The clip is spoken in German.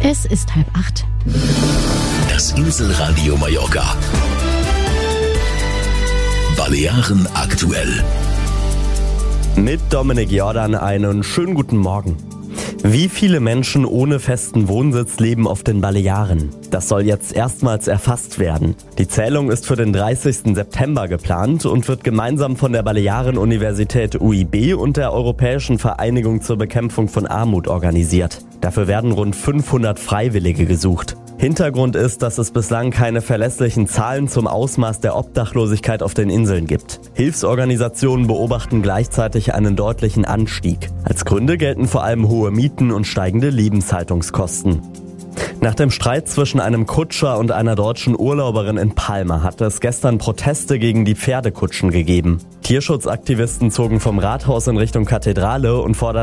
Es ist 7:30. Das Inselradio Mallorca. Balearen aktuell. Mit Dominik Jordan einen schönen guten Morgen. Wie viele Menschen ohne festen Wohnsitz leben auf den Balearen? Das soll jetzt erstmals erfasst werden. Die Zählung ist für den 30. September geplant und wird gemeinsam von der Balearen-Universität UIB und der Europäischen Vereinigung zur Bekämpfung von Armut organisiert. Dafür werden rund 500 Freiwillige gesucht. Hintergrund ist, dass es bislang keine verlässlichen Zahlen zum Ausmaß der Obdachlosigkeit auf den Inseln gibt. Hilfsorganisationen beobachten gleichzeitig einen deutlichen Anstieg. Als Gründe gelten vor allem hohe Mieten und steigende Lebenshaltungskosten. Nach dem Streit zwischen einem Kutscher und einer deutschen Urlauberin in Palma hat es gestern Proteste gegen die Pferdekutschen gegeben. Tierschutzaktivisten zogen vom Rathaus in Richtung Kathedrale und forderten